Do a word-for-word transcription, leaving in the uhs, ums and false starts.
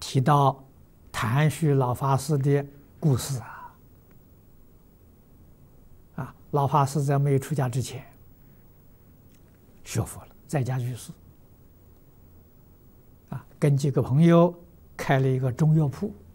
提到谭旭老法师的故事啊。啊，老法师在没有出家之前学佛了，在家居士。啊，跟几个朋友开了一个中药铺